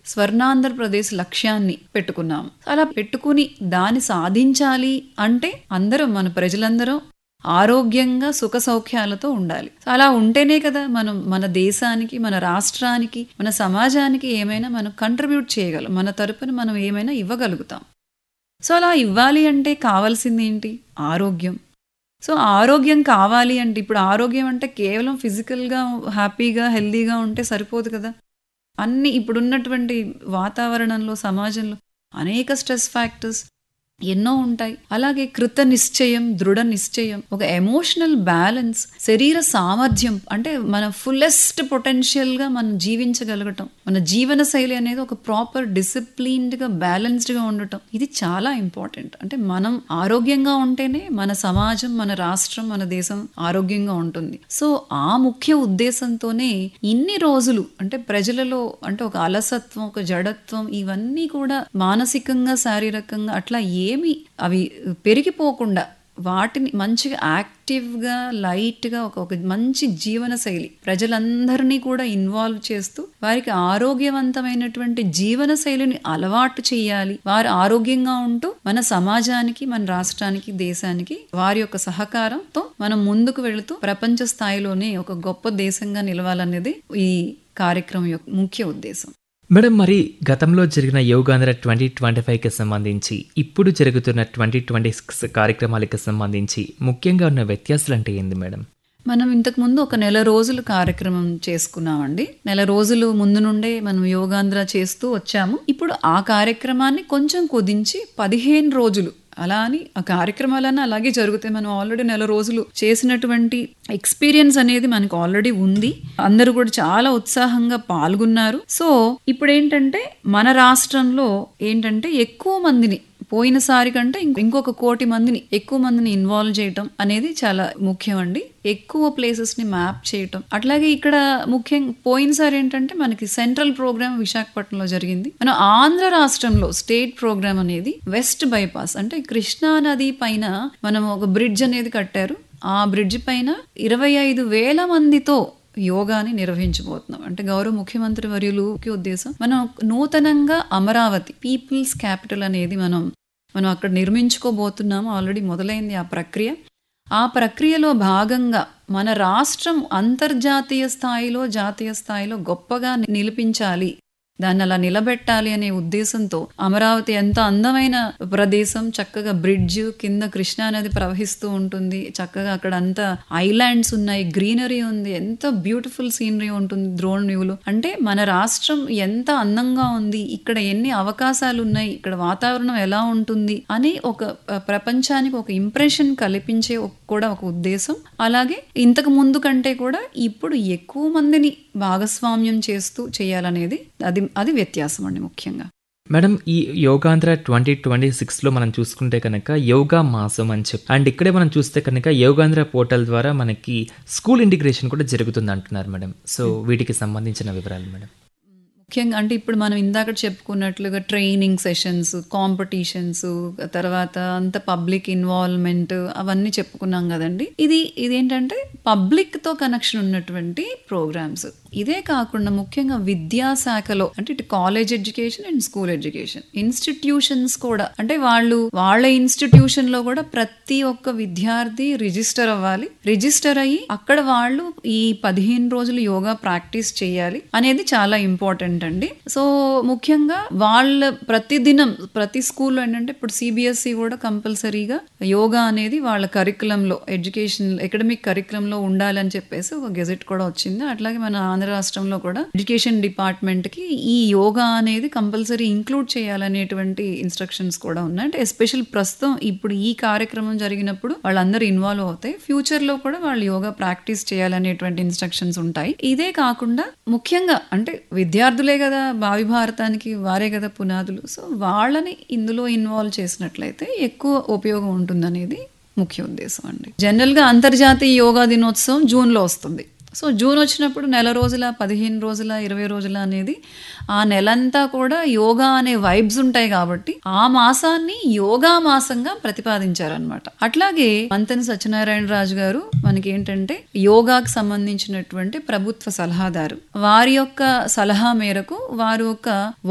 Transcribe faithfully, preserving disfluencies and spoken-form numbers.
స్వర్ణాంధ్రప్రదేశ్ లక్ష్యాన్ని పెట్టుకున్నాము. అలా పెట్టుకుని దాన్ని సాధించాలి అంటే అందరం, మన ప్రజలందరం ఆరోగ్యంగా సుఖ సౌఖ్యాలతో ఉండాలి. అలా ఉంటేనే కదా మనం మన దేశానికి, మన రాష్ట్రానికి, మన సమాజానికి ఏమైనా మనం కంట్రిబ్యూట్ చేయగలం, మన తరపున మనం ఏమైనా ఇవ్వగలుగుతాం. సో అలా ఇవ్వాలి అంటే కావాల్సింది ఏంటి? ఆరోగ్యం. సో ఆరోగ్యం కావాలి అంటే ఇప్పుడు ఆరోగ్యం అంటే కేవలం ఫిజికల్గా హ్యాపీగా హెల్దీగా ఉంటే సరిపోదు కదా. అన్ని ఇప్పుడున్నటువంటి వాతావరణంలో, సమాజంలో అనేక స్ట్రెస్ ఫ్యాక్టర్స్ ఎన్నో ఉంటాయి. అలాగే కృత నిశ్చయం, దృఢ నిశ్చయం, ఒక ఎమోషనల్ బ్యాలెన్స్, శరీర సామర్థ్యం అంటే మన ఫుల్లెస్ట్ పొటెన్షియల్గా మనం జీవించగలగటం, మన జీవన శైలి అనేది ఒక ప్రాపర్ డిసిప్లిన్డ్గా బ్యాలెన్స్డ్గా ఉండటం, ఇది చాలా ఇంపార్టెంట్. అంటే మనం ఆరోగ్యంగా ఉంటేనే మన సమాజం, మన రాష్ట్రం, మన దేశం ఆరోగ్యంగా ఉంటుంది. సో ఆ ముఖ్య ఉద్దేశంతోనే ఇన్ని రోజులు అంటే ప్రజలలో అంటే ఒక అలసత్వం, ఒక జడత్వం, ఇవన్నీ కూడా మానసికంగా, శారీరకంగా అట్లా ఏమి అవి పెరిగిపోకుండా వాటిని మంచిగా యాక్టివ్గా, లైట్గా ఒక ఒక మంచి జీవన శైలి ప్రజలందరినీ కూడా ఇన్వాల్వ్ చేస్తూ వారికి ఆరోగ్యవంతమైనటువంటి జీవన శైలిని అలవాటు చేయాలి. వారు ఆరోగ్యంగా ఉంటూ మన సమాజానికి, మన రాష్ట్రానికి, దేశానికి వారి యొక్క సహకారంతో మనం ముందుకు వెళుతూ ప్రపంచ స్థాయిలోనే ఒక గొప్ప దేశంగా నిలవాలనేది ఈ కార్యక్రమం యొక్క ముఖ్య ఉద్దేశం. మేడం, మరి గతంలో జరిగిన యోగాంధ్ర ట్వంటీ ట్వంటీ ఫైవ్కి సంబంధించి ఇప్పుడు జరుగుతున్న ట్వంటీ ట్వంటీ సిక్స్ కార్యక్రమాలకు సంబంధించి ముఖ్యంగా ఉన్న వ్యత్యాసాలు అంటే ఏంది మేడం? మనం ఇంతకుముందు ఒక నెల రోజులు కార్యక్రమం చేసుకున్నామండి. నెల రోజులు ముందు నుండే మనం యోగాంధ్ర చేస్తూ వచ్చాము. ఇప్పుడు ఆ కార్యక్రమాన్ని కొంచెం కుదించి పదిహేను రోజులు అలా అని ఆ కార్యక్రమాలన్నీ అలాగే జరుగుతాయి. మనం ఆల్రెడీ నెల రోజులు చేసినటువంటి ఎక్స్పీరియన్స్ అనేది మనకు ఆల్రెడీ ఉంది. అందరూ కూడా చాలా ఉత్సాహంగా పాల్గొన్నారు. సో ఇప్పుడు ఏంటంటే మన రాష్ట్రంలో ఏంటంటే ఎక్కువ మందిని, పోయినసారి కంటే ఇంకొక కోటి మందిని, ఎక్కువ మందిని ఇన్వాల్వ్ చేయటం అనేది చాలా ముఖ్యం అండి. ఎక్కువ ప్లేసెస్ ని మ్యాప్ చేయటం. అట్లాగే ఇక్కడ ముఖ్యంగా పోయినసారి ఏంటంటే మనకి సెంట్రల్ ప్రోగ్రామ్ విశాఖపట్నంలో జరిగింది. మన ఆంధ్ర రాష్ట్రంలో స్టేట్ ప్రోగ్రామ్ అనేది వెస్ట్ బైపాస్ అంటే కృష్ణా నది పైన మనం ఒక బ్రిడ్జ్ అనేది కట్టారు. ఆ బ్రిడ్జ్ పైన ఇరవై ఐదు వేల మందితో యోగాని నిర్వహించబోతున్నాం. అంటే గౌరవ ముఖ్యమంత్రి వర్యులు ఉద్దేశం మనం నూతనంగా అమరావతి పీపుల్స్ క్యాపిటల్ అనేది మనం మనం అక్కడ నిర్మించుకోబోతున్నాము. ఆల్రెడీ మొదలైంది ఆ ప్రక్రియ. ఆ ప్రక్రియలో భాగంగా మన రాష్ట్రం అంతర్జాతీయ స్థాయిలో, జాతీయ స్థాయిలో గొప్పగా నిలిపించాలి, దాన్ని అలా నిలబెట్టాలి అనే ఉద్దేశంతో అమరావతి ఎంత అందమైన ప్రదేశం, చక్కగా బ్రిడ్జ్ కింద కృష్ణా నది ప్రవహిస్తూ ఉంటుంది, చక్కగా అక్కడ అంతా ఐలాండ్స్ ఉన్నాయి, గ్రీనరీ ఉంది, ఎంత బ్యూటిఫుల్ సీనరీ ఉంటుంది డ్రోన్ వ్యూలో. అంటే మన రాష్ట్రం ఎంత అందంగా ఉంది, ఇక్కడ ఎన్ని అవకాశాలు ఉన్నాయి, ఇక్కడ వాతావరణం ఎలా ఉంటుంది అని ఒక ప్రపంచానికి ఒక ఇంప్రెషన్ కల్పించే కూడా ఒక ఉద్దేశం. అలాగే ఇంతకు ముందు కంటే కూడా ఇప్పుడు ఎక్కువ మందిని భాగస్వామ్యం చేస్తూ చేయాలనేది అది అది వ్యత్యాసం అండి ముఖ్యంగా. మేడం, ఈ యోగాంధ్ర ట్వంటీ ట్వంటీ సిక్స్ లో మనం చూసుకుంటే కనుక యోగా మాసం అని చెప్పి, అండ్ ఇక్కడే మనం చూస్తే కనుక యోగాంధ్ర పోర్టల్ ద్వారా మనకి స్కూల్ ఇంటిగ్రేషన్ కూడా జరుగుతుంది అంటున్నారు మేడం. సో వీటికి సంబంధించిన వివరాలు మేడం. ముఖ్యంగా అంటే ఇప్పుడు మనం ఇందాక చెప్పుకున్నట్లుగా ట్రైనింగ్ సెషన్స్, కాంపిటీషన్స్, తర్వాత అంత పబ్లిక్ ఇన్వాల్వ్మెంట్ అవన్నీ చెప్పుకున్నాం కదండి. ఇది ఇదేంటంటే పబ్లిక్ తో కనెక్షన్ ఉన్నటువంటి ప్రోగ్రామ్స్. ఇదే కాకుండా ముఖ్యంగా విద్యాశాఖలో అంటే ఇటు college education and school education institutions కూడా, అంటే వాళ్ళు వాళ్ళ ఇన్స్టిట్యూషన్ లో కూడా ప్రతి ఒక్క విద్యార్థి రిజిస్టర్ అవ్వాలి. రిజిస్టర్ అయ్యి అక్కడ వాళ్ళు ఈ పదిహేను రోజులు యోగా ప్రాక్టీస్ చేయాలి అనేది చాలా ఇంపార్టెంట్ అండి. సో ముఖ్యంగా వాళ్ళ ప్రతిదినం ప్రతి స్కూల్లో ఏంటంటే ఇప్పుడు సిబిఎస్ఈ కూడా కంపల్సరీగా యోగా అనేది వాళ్ళ కరికులంలో, ఎడ్యుకేషన్ అకాడమిక్ కరికులంలో ఉండాలని చెప్పేసి ఒక గెజెట్ కూడా వచ్చింది. అట్లాగే మన ఆంధ్ర రాష్ట్రంలో కూడా ఎడ్యుకేషన్ డిపార్ట్మెంట్ కి ఈ యోగా అనేది కంపల్సరీ ఇంక్లూడ్ చేయాలనేటువంటి ఇన్స్ట్రక్షన్స్ కూడా ఉన్నాయి. అంటే ఎస్పెషల్ ప్రస్తుతం ఇప్పుడు ఈ కార్యక్రమం జరిగినప్పుడు వాళ్ళందరూ ఇన్వాల్వ్ అవుతాయి. ఫ్యూచర్ లో కూడా వాళ్ళు యోగా ప్రాక్టీస్ చేయాలనేటువంటి ఇన్స్ట్రక్షన్స్ ఉంటాయి. ఇదే కాకుండా ముఖ్యంగా అంటే విద్యార్థులే కదా భావి భారతానికి, వారే కదా పునాదులు. సో వాళ్ళని ఇందులో ఇన్వాల్వ్ చేసినట్లయితే ఎక్కువ ఉపయోగం ఉంటుందనేది ముఖ్య ఉద్దేశం అండి. జనరల్ గా అంతర్జాతీయ యోగా దినోత్సవం జూన్ లో వస్తుంది. సో జూన్ వచ్చినప్పుడు నెల రోజుల, పదిహేను రోజుల, ఇరవై రోజుల అనేది ఆ నెలంతా కూడా యోగా అనే వైబ్స్ ఉంటాయి కాబట్టి ఆ మాసాన్ని యోగా మాసంగా ప్రతిపాదించారనమాట. అట్లాగే మంతెన సత్యనారాయణ రాజు గారు మనకి ఏంటంటే యోగాకు సంబంధించినటువంటి ప్రభుత్వ సలహాదారు. వారి యొక్క సలహా మేరకు వారు ఒక